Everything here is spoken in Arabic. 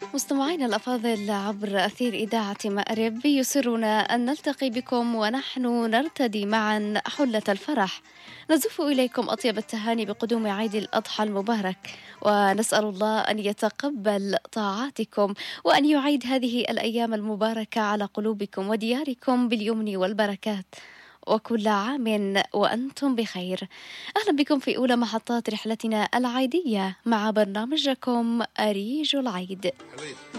مستمعينا الأفاضل عبر أثير إذاعة مأرب، يسرنا أن نلتقي بكم ونحن نرتدي معا حلة الفرح. نزف إليكم أطيب التهاني بقدوم عيد الأضحى المبارك، ونسأل الله أن يتقبل طاعاتكم وأن يعيد هذه الأيام المباركة على قلوبكم ودياركم باليمن والبركات، وكل عام وأنتم بخير. أهلا بكم في أولى محطات رحلتنا العيدية مع برنامجكم أريج العيد.